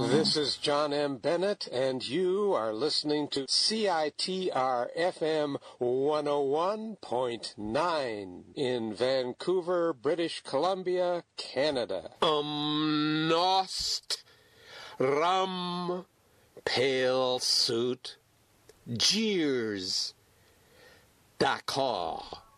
This is John M. Bennett, and you are listening to CITR FM 101.9 in Vancouver, British Columbia, Canada. Nost Rum Pale Suit Jeers D'accord.